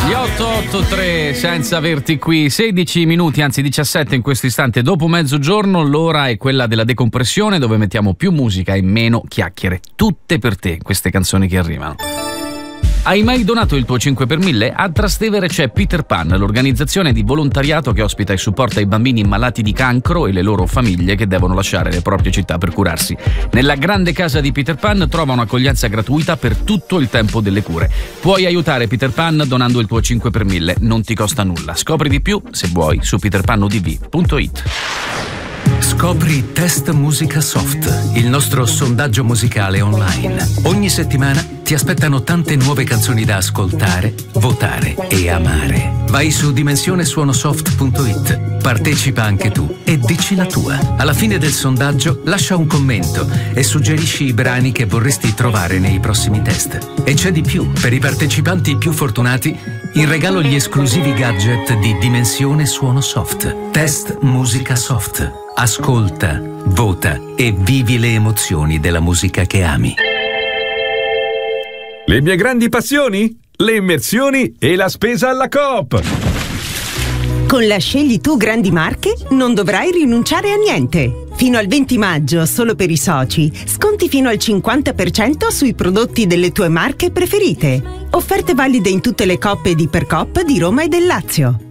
Gli 883 senza averti qui, 16 minuti, anzi 17 in questo istante dopo mezzogiorno. L'ora è quella della decompressione, dove mettiamo più musica e meno chiacchiere. Tutte per te queste canzoni che arrivano. Hai mai donato il tuo 5 per 1000? A Trastevere c'è Peter Pan, l'organizzazione di volontariato che ospita e supporta i bambini malati di cancro e le loro famiglie che devono lasciare le proprie città per curarsi. Nella grande casa di Peter Pan trova un'accoglienza gratuita per tutto il tempo delle cure. Puoi aiutare Peter Pan donando il tuo 5 per 1000, non ti costa nulla. Scopri di più, se vuoi, su peterpanudv.it. Scopri Test Musica Soft, il nostro sondaggio musicale online. Ogni settimana ti aspettano tante nuove canzoni da ascoltare, votare e amare. Vai su dimensionesuonosoft.it, partecipa anche tu e dici la tua. Alla fine del sondaggio lascia un commento e suggerisci i brani che vorresti trovare nei prossimi test. E c'è di più, per i partecipanti più fortunati, in regalo gli esclusivi gadget di Dimensione Suono Soft. Test Musica Soft. Ascolta, vota e vivi le emozioni della musica che ami. Le mie grandi passioni? Le immersioni e la spesa alla Coop. Con la Scegli Tu Grandi Marche non dovrai rinunciare a niente. Fino al 20 maggio, solo per i soci, sconti fino al 50% sui prodotti delle tue marche preferite. Offerte valide in tutte le Coop ed Ipercoop di Roma e del Lazio.